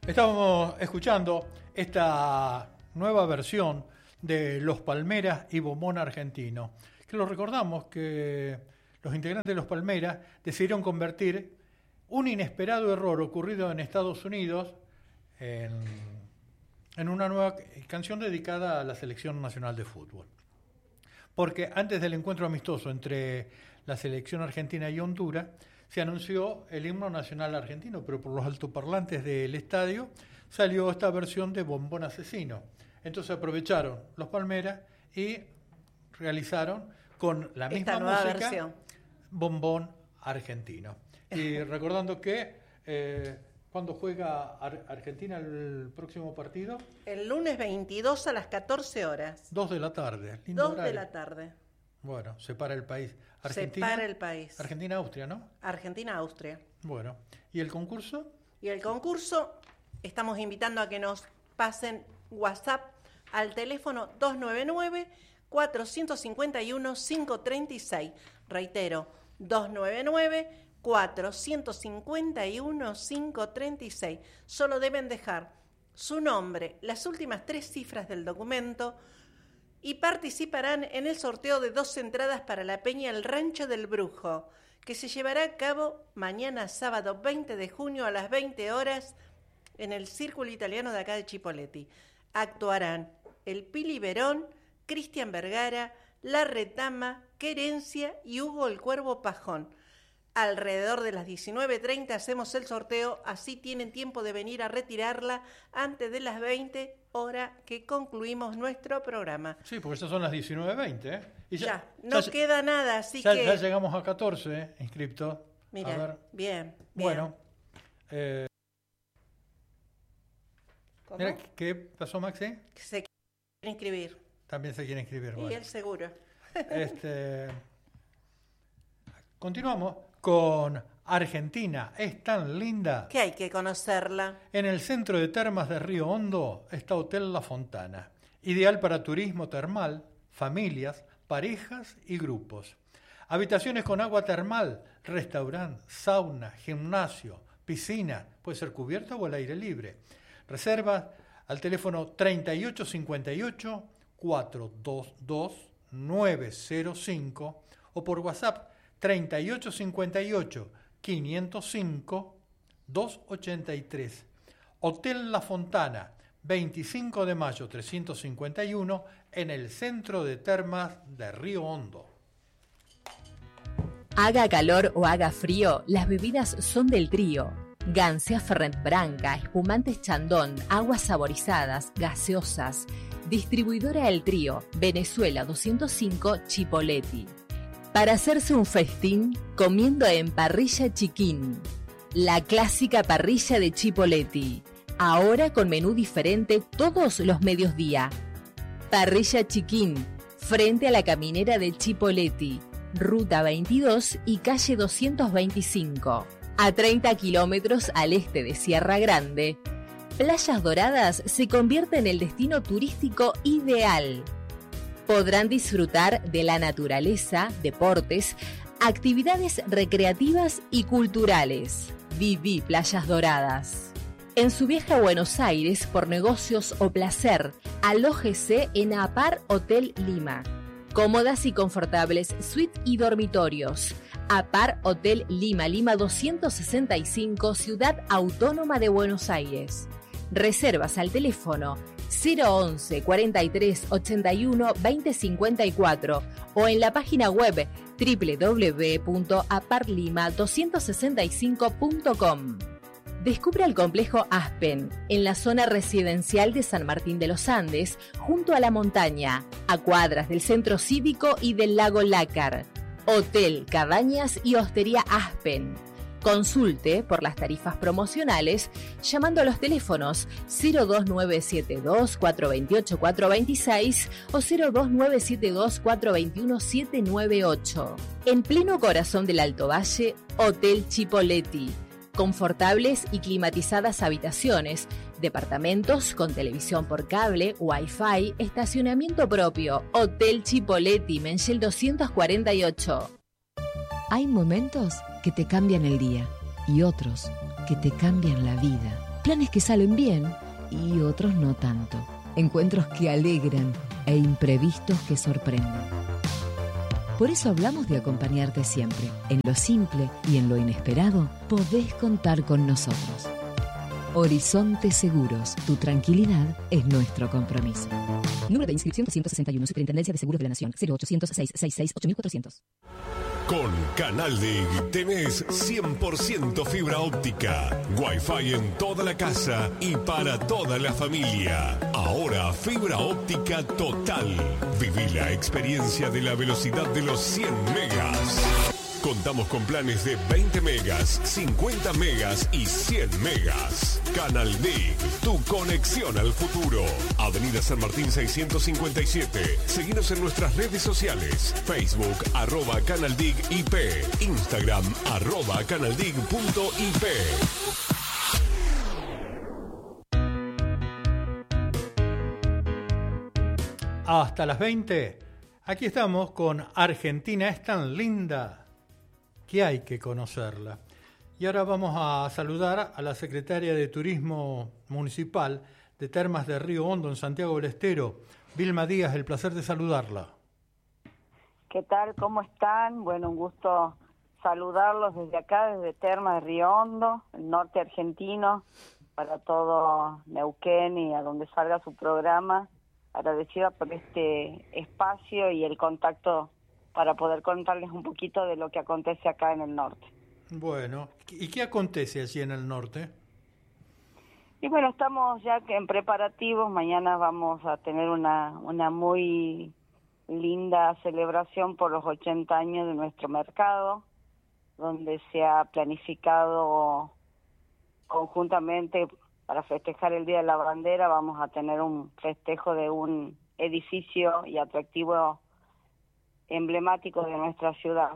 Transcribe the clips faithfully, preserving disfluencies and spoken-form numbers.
Estábamos escuchando esta nueva versión de Los Palmeras y Bombón Argentino, que lo recordamos que los integrantes de Los Palmeras decidieron convertir un inesperado error ocurrido en Estados Unidos en, en una nueva canción dedicada a la Selección Nacional de Fútbol. Porque antes del encuentro amistoso entre la selección argentina y Honduras, se anunció el himno nacional argentino, pero por los altoparlantes del estadio salió esta versión de Bombón Asesino. Entonces aprovecharon Los Palmeras y realizaron con la misma esta nueva música versión. Bombón Argentino. Y recordando que eh, ¿cuándo juega Ar- Argentina el próximo partido? El lunes veintidós a las catorce horas. Dos de la tarde. Lindo Dos horario. de la tarde. Bueno, separa el país. Argentina, Separa el país. Argentina-Austria, ¿no? Argentina-Austria. Bueno, ¿y el concurso? Y el concurso, estamos invitando a que nos pasen WhatsApp al teléfono dos nueve nueve, cuatro cinco uno, cinco tres seis. Reitero, dos nueve nueve, cuatro cinco uno, cinco tres seis. Solo deben dejar su nombre, las últimas tres cifras del documento, y participarán en el sorteo de dos entradas para la Peña El Rancho del Brujo, que se llevará a cabo mañana sábado veinte de junio a las veinte horas en el Círculo Italiano de acá de Chipoleti. Actuarán el Pili Verón, Cristian Vergara, La Retama, Querencia y Hugo el Cuervo Pajón. Alrededor de las diecinueve treinta hacemos el sorteo, así tienen tiempo de venir a retirarla antes de las veinte, hora que concluimos nuestro programa. Sí, porque estas son las diecinueve veinte, ¿eh? Y Ya, ya, no ya, queda nada, así ya, que... ya llegamos a catorce ¿eh? inscriptos. Mira, a ver. bien, bien. Bueno, eh, ¿Cómo? mira, ¿qué pasó, Maxi? Que se quiere inscribir. También se quiere inscribir. Y Bueno. él seguro. Este, continuamos con Argentina, es tan linda. Que hay que conocerla. En el centro de termas de Río Hondo está Hotel La Fontana, ideal para turismo termal, familias, parejas y grupos. Habitaciones con agua termal, restaurante, sauna, gimnasio, piscina, puede ser cubierta o al aire libre. Reservas al teléfono treinta y ocho cincuenta y ocho, cuatrocientos veintidós, nueve cero cinco o por WhatsApp treinta y ocho cincuenta y ocho, quinientos cinco, doscientos ochenta y tres. Hotel La Fontana, veinticinco de mayo trescientos cincuenta y uno, en el centro de termas de Río Hondo. Haga calor o haga frío, las bebidas son del trío. Gancia Fernet Branca, espumantes Chandon, aguas saborizadas, gaseosas. Distribuidora El Trío, Venezuela doscientos cinco, Chipoleti. Para hacerse un festín, comiendo en Parrilla Chiquín. La clásica parrilla de Chipoleti. Ahora con menú diferente todos los mediodía. Parrilla Chiquín, frente a la caminera de Chipoleti. Ruta veintidós y calle doscientos veinticinco. A treinta kilómetros al este de Sierra Grande. Playas Doradas se convierte en el destino turístico ideal. Podrán disfrutar de la naturaleza, deportes, actividades recreativas y culturales. Viví Playas Doradas. En su viaje a Buenos Aires por negocios o placer, alójese en APAR Hotel Lima. Cómodas y confortables suite y dormitorios. APAR Hotel Lima, Lima doscientos sesenta y cinco, Ciudad Autónoma de Buenos Aires. Reservas al teléfono cero once, cuarenta y tres, ochenta y uno, veinte cincuenta y cuatro o en la página web doble u doble u doble u punto apar lima doscientos sesenta y cinco punto com. Descubre el complejo Aspen, en la zona residencial de San Martín de los Andes, junto a la montaña, a cuadras del centro cívico y del lago Lácar. Hotel, cabañas y hostería Aspen. Consulte por las tarifas promocionales llamando a los teléfonos cero dos nueve siete dos, cuatro dos ocho, cuatro dos seis o cero dos nueve siete dos, cuatro dos uno, siete nueve ocho. En pleno corazón del Alto Valle, Hotel Chipoleti. Confortables y climatizadas habitaciones, departamentos con televisión por cable, Wi-Fi, estacionamiento propio. Hotel Chipoleti, Menchel doscientos cuarenta y ocho. Hay momentos que te cambian el día y otros que te cambian la vida. planes que salen bien y otros no tanto. Encuentros que alegran e imprevistos que sorprenden. Por eso hablamos de acompañarte siempre. En lo simple y en lo inesperado, podés contar con nosotros. Horizonte Seguros, tu tranquilidad es nuestro compromiso. Número de inscripción doscientos sesenta y uno, Superintendencia de Seguros de la Nación, cero ochocientos seis sesenta y seis ocho mil cuatrocientos. Con Canal D I G tenés cien por ciento fibra óptica, Wi-Fi en toda la casa y para toda la familia. Ahora fibra óptica total. Viví la experiencia de la velocidad de los cien megas. Contamos con planes de veinte megas, cincuenta megas y cien megas. Canal D I G, tu conexión al futuro. Avenida San Martín seiscientos cincuenta y siete. Seguinos en nuestras redes sociales. Facebook, arroba Canal D I G I P. Instagram, arroba canaldig punto I P. Hasta las veinte. Aquí estamos con Argentina es tan linda que hay que conocerla. Y ahora vamos a saludar a la secretaria de Turismo Municipal de Termas de Río Hondo en Santiago del Estero, Vilma Díaz, el placer de saludarla. ¿Qué tal? ¿Cómo están? Bueno, un gusto saludarlos desde acá, desde Termas de Río Hondo, el norte argentino, para todo Neuquén y a donde salga su programa. Agradecida por este espacio y el contacto para poder contarles un poquito de lo que acontece acá en el norte. Bueno, ¿y qué acontece allí en el norte? Y bueno, estamos ya en preparativos. Mañana vamos a tener una, una muy linda celebración por los ochenta años de nuestro mercado, donde se ha planificado conjuntamente para festejar el Día de la Bandera. Vamos a tener un festejo de un edificio y atractivo emblemático de nuestra ciudad,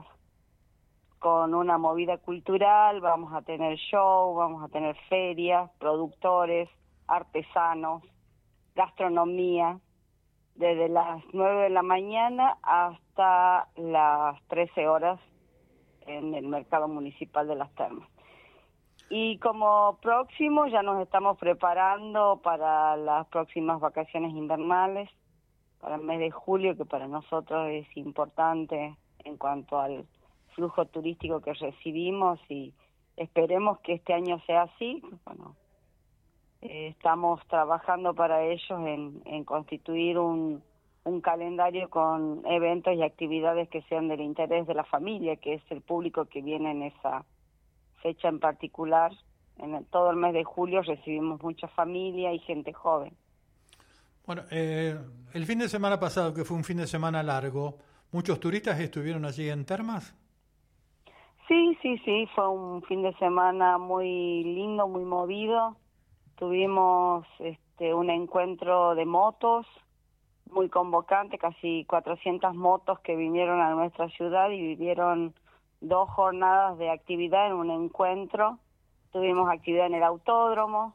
con una movida cultural. Vamos a tener show, vamos a tener ferias, productores, artesanos, gastronomía, desde las nueve de la mañana hasta las trece horas en el mercado municipal de Las Termas. Y como próximo ya nos estamos preparando para las próximas vacaciones invernales, para el mes de julio, que para nosotros es importante en cuanto al flujo turístico que recibimos, y esperemos que este año sea así. Bueno, eh, estamos trabajando para ellos en, en constituir un, un calendario con eventos y actividades que sean del interés de la familia, que es el público que viene en esa fecha en particular. En el, todo el mes de julio recibimos mucha familia y gente joven. Bueno, eh, el fin de semana pasado, que fue un fin de semana largo, ¿muchos turistas estuvieron allí en Termas? Sí, sí, sí, fue un fin de semana muy lindo, muy movido. Tuvimos este, un encuentro de motos muy convocante, casi cuatrocientas motos que vinieron a nuestra ciudad y vivieron dos jornadas de actividad en un encuentro. Tuvimos actividad en el autódromo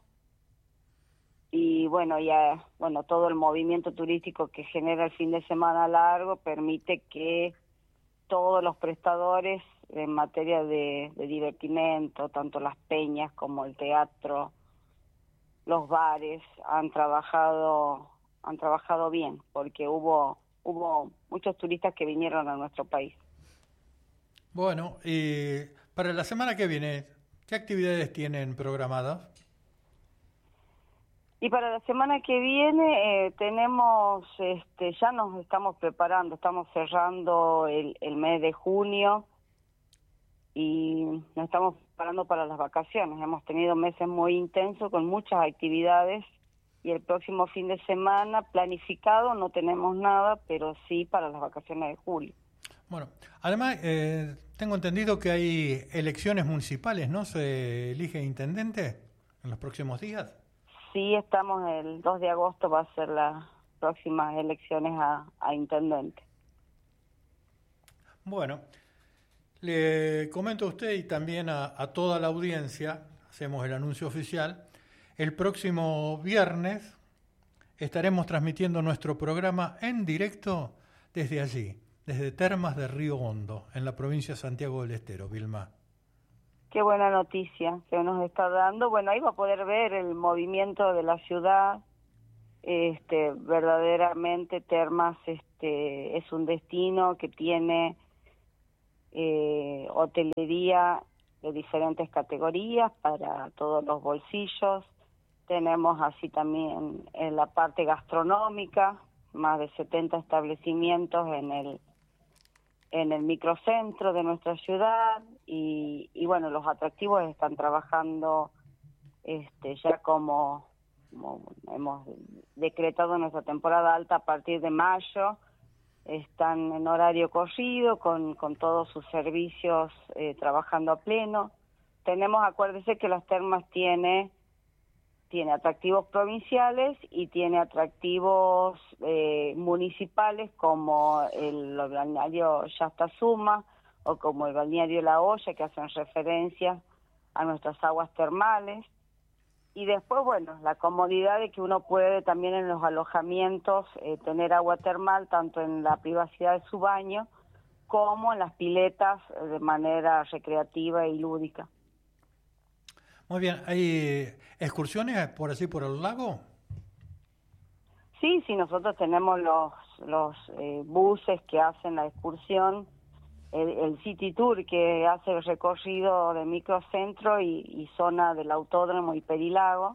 y bueno, ya bueno todo el movimiento turístico que genera el fin de semana largo permite que todos los prestadores en materia de, de divertimento, tanto las peñas como el teatro, los bares, han trabajado han trabajado bien, porque hubo hubo muchos turistas que vinieron a nuestro país. Bueno, y para la semana que viene, ¿qué actividades tienen programadas? Y para la semana que viene eh, tenemos, este, ya nos estamos preparando, estamos cerrando el, el mes de junio y nos estamos preparando para las vacaciones. Hemos tenido meses muy intensos con muchas actividades y el próximo fin de semana planificado no tenemos nada, pero sí para las vacaciones de julio. Bueno, además eh, tengo entendido que hay elecciones municipales, ¿no? ¿Se elige intendente en los próximos días? Sí, estamos el dos de agosto, va a ser las próximas elecciones a, a intendente. Bueno, le comento a usted y también a, a toda la audiencia, hacemos el anuncio oficial, el próximo viernes estaremos transmitiendo nuestro programa en directo desde allí, desde Termas de Río Hondo, en la provincia de Santiago del Estero, Vilma. Qué buena noticia que nos está dando. Bueno, ahí va a poder ver el movimiento de la ciudad. Este, verdaderamente Termas este, es un destino que tiene eh, hotelería de diferentes categorías para todos los bolsillos. Tenemos así también en la parte gastronómica, más de setenta establecimientos en el en el microcentro de nuestra ciudad y, y bueno, los atractivos están trabajando este, ya como, como hemos decretado nuestra temporada alta a partir de mayo. Están en horario corrido con, con todos sus servicios eh, trabajando a pleno. Tenemos, acuérdese que las termas tiene, tiene atractivos provinciales y tiene atractivos eh, municipales como el, el balneario Yasta Suma o como el balneario La Olla, que hacen referencia a nuestras aguas termales. Y después, bueno, la comodidad de que uno puede también en los alojamientos eh, tener agua termal, tanto en la privacidad de su baño como en las piletas eh, de manera recreativa y lúdica. Muy bien, ¿hay excursiones por así por el lago? Sí, sí, nosotros tenemos los, los eh, buses que hacen la excursión, el, el City Tour que hace el recorrido de microcentro y, y zona del autódromo y Perilago.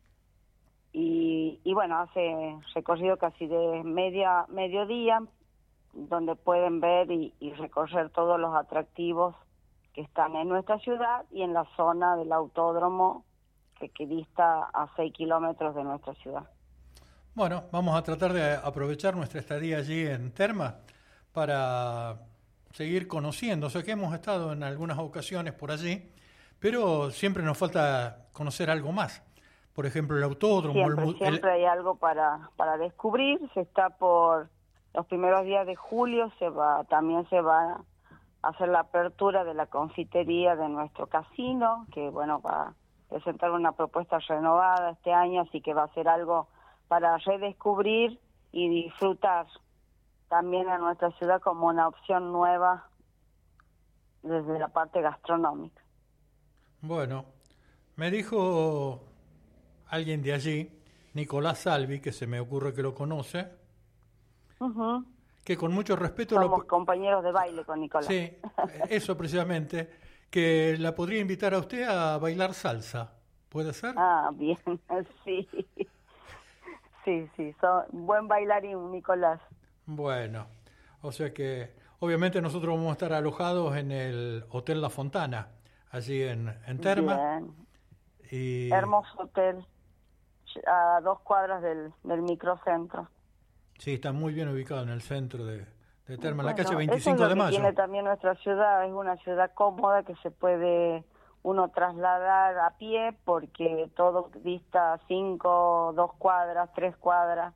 Y, y bueno, hace recorrido casi de media mediodía, donde pueden ver y, y recorrer todos los atractivos que están en nuestra ciudad y en la zona del autódromo que, que dista a seis kilómetros de nuestra ciudad. Bueno, vamos a tratar de aprovechar nuestra estadía allí en Termas para seguir conociendo. O sea que hemos estado en algunas ocasiones por allí, pero siempre nos falta conocer algo más. Por ejemplo, el autódromo. Siempre, el, siempre hay algo para, para descubrir. Se está por los primeros días de julio, se va también se va a hacer la apertura de la confitería de nuestro casino, que bueno, va a presentar una propuesta renovada este año, así que va a ser algo para redescubrir y disfrutar también a nuestra ciudad como una opción nueva desde la parte gastronómica. Bueno, me dijo alguien de allí, Nicolás Salvi, que se me ocurre que lo conoce, uh-huh. que con mucho respeto... Somos lo... compañeros de baile con Nicolás. Sí, eso precisamente, que la podría invitar a usted a bailar salsa, ¿puede ser? Ah, bien, sí. Sí, sí, son buen bailarín, Nicolás. Bueno, o sea que obviamente nosotros vamos a estar alojados en el Hotel La Fontana, allí en, en Termas. Bien. Y... Hermoso hotel, a dos cuadras del, del microcentro. Sí, está muy bien ubicado en el centro de, de Termas, Bueno, en la calle eso veinticinco es lo de que mayo. Tiene también nuestra ciudad, es una ciudad cómoda que se puede uno trasladar a pie porque todo dista cinco, dos cuadras, tres cuadras.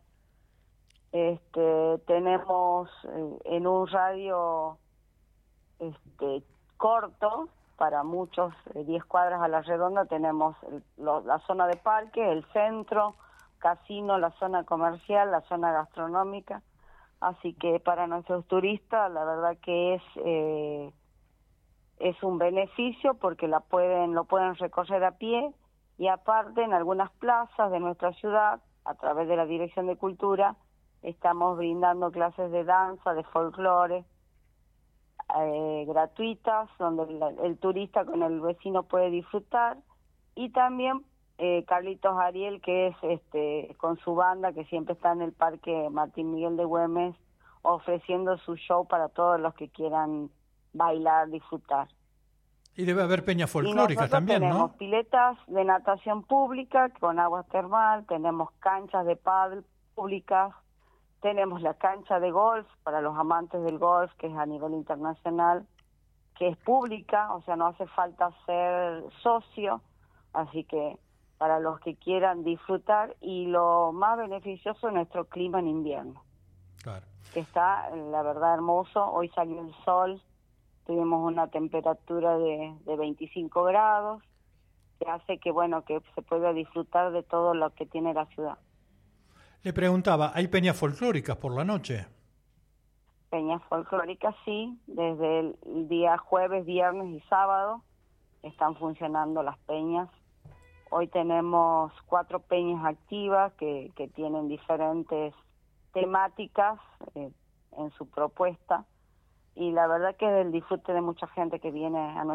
Este, tenemos eh, en un radio este, corto, para muchos, eh, diez cuadras a la redonda, tenemos el, lo, la zona de parque, el centro, casino, la zona comercial, la zona gastronómica. Así que para nuestros turistas la verdad que es eh, es un beneficio porque la pueden lo pueden recorrer a pie y aparte en algunas plazas de nuestra ciudad, a través de la Dirección de Cultura, estamos brindando clases de danza, de folclore, eh, gratuitas, donde el, el turista con el vecino puede disfrutar, y también eh, Carlitos Ariel, que es este con su banda, que siempre está en el Parque Martín Miguel de Güemes, ofreciendo su show para todos los que quieran bailar, disfrutar. Y debe haber peñas folclóricas también, ¿no? Tenemos piletas de natación pública con agua termal, tenemos canchas de pádel públicas, tenemos la cancha de golf para los amantes del golf, que es a nivel internacional, que es pública, o sea, no hace falta ser socio, así que para los que quieran disfrutar, y lo más beneficioso es nuestro clima en invierno. Claro. Que está, la verdad, hermoso. Hoy salió el sol, tuvimos una temperatura de, de veinticinco grados, que hace que, bueno, que se pueda disfrutar de todo lo que tiene la ciudad. Le preguntaba, ¿hay peñas folclóricas por la noche? Peñas folclóricas, sí, desde el día jueves, viernes y sábado están funcionando las peñas. Hoy tenemos cuatro peñas activas que, que tienen diferentes temáticas eh, en su propuesta, y la verdad que es el disfrute de mucha gente que viene a nuestra